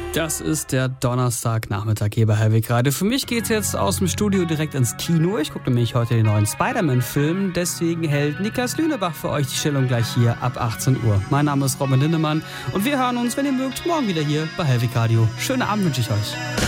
Das ist der Donnerstagnachmittag hier bei Hellweg Radio. Für mich geht's jetzt aus dem Studio direkt ins Kino. Ich gucke nämlich heute den neuen Spider-Man-Film. Deswegen hält Niklas Lünebach für euch die Stellung gleich hier ab 18 Uhr. Mein Name ist Robin Lindemann und wir hören uns, wenn ihr mögt, morgen wieder hier bei Hellweg Radio. Schönen Abend wünsche ich euch.